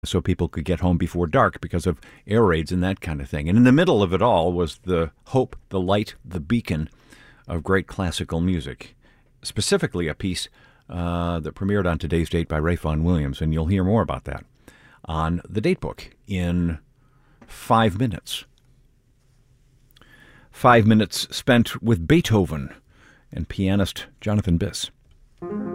so people could get home before dark because of air raids and that kind of thing. And in the middle of it all was the hope, the light, the beacon of great classical music, specifically a piece that premiered on today's date by Ralph Vaughan Williams, and you'll hear more about that on the Datebook in 5 minutes. 5 minutes spent with Beethoven and pianist Jonathan Biss.